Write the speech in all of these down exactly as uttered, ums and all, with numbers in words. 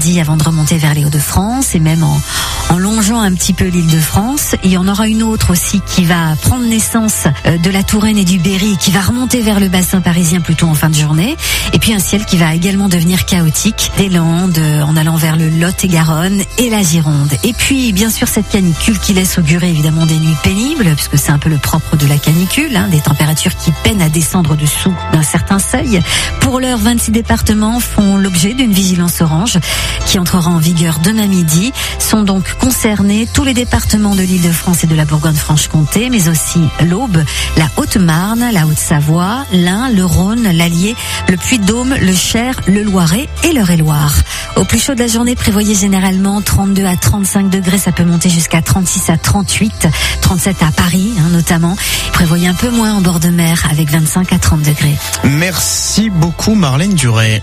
midi avant de remonter vers les Hauts-de-France et même en, en longeant un petit peu l'Île-de-France. Il y en aura une autre aussi qui va prendre naissance de la Touraine et du Berry et qui va remonter vers le bassin parisien plutôt en fin de journée. Et puis un ciel qui va également devenir chaotique des Landes en allant vers le Lot-et-Garonne et la Gironde. Et puis bien sûr cette canicule qui laisse augurer évidemment des nuits pénibles, puisque c'est un peu le propre de la canicule, hein, des températures qui peinent à descendre dessous d'un certain seuil. Pour l'heure, vingt-six départements font l'objet d'une vigilance orange qui entrera en vigueur demain midi. Sont donc concernés tous les départements de l'Île-de-France et de la Bourgogne-Franche-Comté, mais aussi l'Aube, la Haute-Marne, la Haute-Savoie, l'Ain, le Rhône, l'Allier, le Puy-de-Dôme, le Cher, le Loiret et l'Eure-et-Loir. Au plus chaud de la journée, prévoyez généralement trente-deux à trente-cinq degrés, ça peut monter jusqu'à trente-six à trente-huit, trente-sept à Paris hein, notamment. Prévoyez un peu moins en bord de mer avec vingt-cinq à trente degrés. Merci beaucoup Marlène Duret.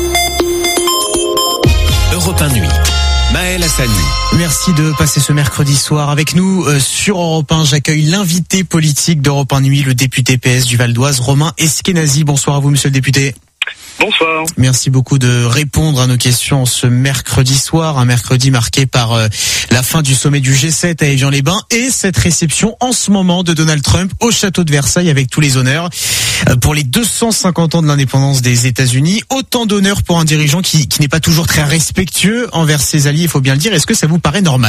Europe un Nuit. Maël Hassani. Merci de passer ce mercredi soir avec nous euh, sur Europe un. J'accueille l'invité politique d'Europe un Nuit, le député P S du Val d'Oise, Romain Eskenazi. Bonsoir à vous, monsieur le député. Bonsoir. Merci beaucoup de répondre à nos questions ce mercredi soir, un mercredi marqué par euh, la fin du sommet du G sept à Évian-les-Bains et cette réception en ce moment de Donald Trump au château de Versailles avec tous les honneurs euh, pour les deux cent cinquante ans de l'indépendance des États-Unis. Autant d'honneurs pour un dirigeant qui, qui n'est pas toujours très respectueux envers ses alliés, il faut bien le dire. Est-ce que ça vous paraît normal ?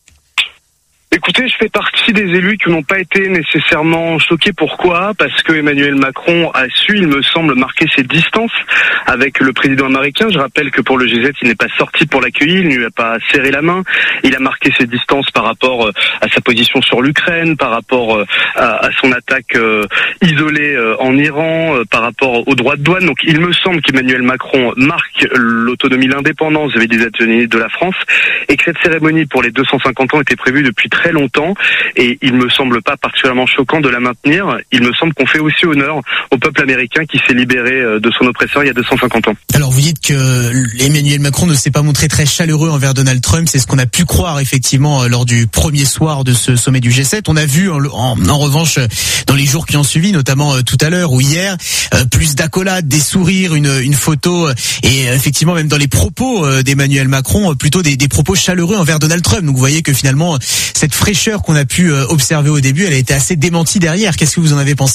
Écoutez, je fais partie des élus qui n'ont pas été nécessairement choqués. Pourquoi ? Parce que Emmanuel Macron a su, il me semble, marquer ses distances avec le président américain. Je rappelle que pour le G sept, il n'est pas sorti pour l'accueillir, il ne lui a pas serré la main. Il a marqué ses distances par rapport à sa position sur l'Ukraine, par rapport à, à son attaque euh, isolée euh, en Iran, euh, par rapport aux droits de douane. Donc il me semble qu'Emmanuel Macron marque l'autonomie, l'indépendance vis-à-vis des États-Unis de la France et que cette cérémonie pour les deux cent cinquante ans était prévue depuis très longtemps et il me semble pas particulièrement choquant de la maintenir. Il me semble qu'on fait aussi honneur au peuple américain qui s'est libéré de son oppresseur il y a deux cent cinquante ans. Alors vous dites que Emmanuel Macron ne s'est pas montré très chaleureux envers Donald Trump, c'est ce qu'on a pu croire effectivement lors du premier soir de ce sommet du G sept. On a vu en, en, en revanche dans les jours qui ont suivi, notamment tout à l'heure ou hier, euh, plus d'accolades, des sourires, une, une photo et effectivement même dans les propos d'Emmanuel Macron, plutôt des, des propos chaleureux envers Donald Trump. Donc vous voyez que finalement cette fraîcheur qu'on a pu observer au début, elle a été assez démentie derrière. Qu'est-ce que vous en avez pensé ?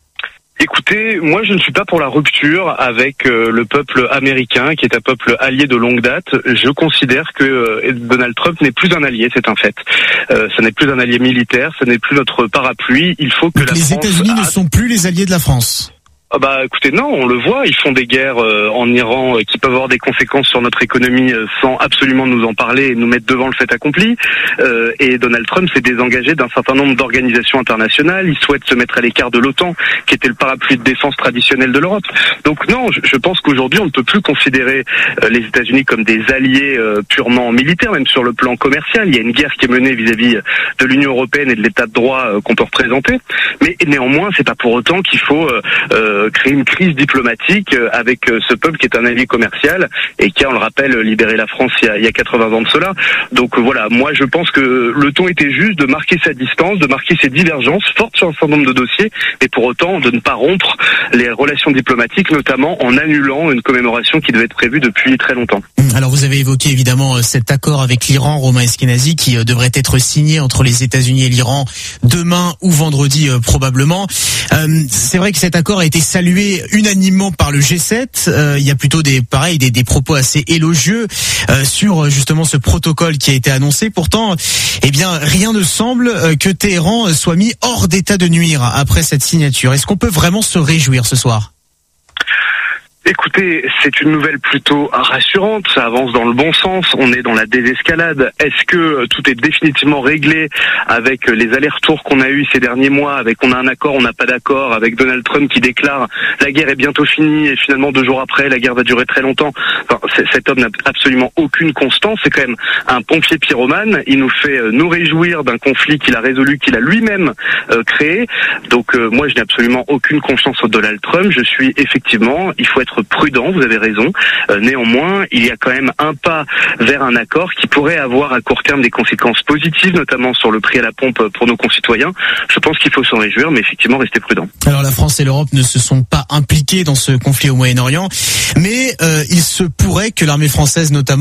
Écoutez, moi je ne suis pas pour la rupture avec euh, le peuple américain, qui est un peuple allié de longue date. Je considère que euh, Donald Trump n'est plus un allié, c'est un fait. Euh, ce n'est plus un allié militaire, ce n'est plus notre parapluie. Il faut que Donc la les France États-Unis a... ne sont plus les alliés de la France. Ah bah écoutez, non, on le voit, ils font des guerres euh, en Iran euh, qui peuvent avoir des conséquences sur notre économie euh, sans absolument nous en parler et nous mettre devant le fait accompli. Euh, et Donald Trump s'est désengagé d'un certain nombre d'organisations internationales. Il souhaite se mettre à l'écart de l'OTAN, qui était le parapluie de défense traditionnel de l'Europe. Donc non, je, je pense qu'aujourd'hui, on ne peut plus considérer euh, les États-Unis comme des alliés euh, purement militaires, même sur le plan commercial. Il y a une guerre qui est menée vis-à-vis de l'Union européenne et de l'état de droit euh, qu'on peut représenter. Mais néanmoins, c'est pas pour autant qu'il faut euh, euh, créer une crise diplomatique avec ce peuple qui est un allié commercial et qui a, on le rappelle, libéré la France il y a, il y a quatre-vingts ans de cela. Donc voilà, moi je pense que le ton était juste de marquer sa distance, de marquer ses divergences fortes sur un certain nombre de dossiers, mais pour autant de ne pas rompre les relations diplomatiques, notamment en annulant une commémoration qui devait être prévue depuis très longtemps. Alors vous avez évoqué évidemment cet accord avec l'Iran, Romain Eskenazi, qui devrait être signé entre les États-Unis et l'Iran demain ou vendredi euh, probablement. Euh, c'est vrai que cet accord a été salué unanimement par le G sept. Euh, il y a plutôt des pareil des, des propos assez élogieux euh, sur justement ce protocole qui a été annoncé. Pourtant, eh bien rien ne semble euh, que Téhéran soit mis hors d'état de nuire après cette signature. Est-ce qu'on peut vraiment se réjouir ce soir ? Écoutez, c'est une nouvelle plutôt rassurante, ça avance dans le bon sens, on est dans la désescalade. Est-ce que tout est définitivement réglé avec les allers-retours qu'on a eus ces derniers mois, avec on a un accord, on n'a pas d'accord, avec Donald Trump qui déclare la guerre est bientôt finie et finalement deux jours après la guerre va durer très longtemps. Enfin, cet homme n'a absolument aucune constance, c'est quand même un pompier pyromane, il nous fait nous réjouir d'un conflit qu'il a résolu, qu'il a lui-même euh, créé. Donc euh, moi je n'ai absolument aucune confiance au Donald Trump, je suis effectivement, il faut être prudent, vous avez raison. Euh, néanmoins, il y a quand même un pas vers un accord qui pourrait avoir à court terme des conséquences positives, notamment sur le prix à la pompe pour nos concitoyens. Je pense qu'il faut s'en réjouir, mais effectivement rester prudent. Alors la France et l'Europe ne se sont pas impliquées dans ce conflit au Moyen-Orient, mais euh, il se pourrait que l'armée française notamment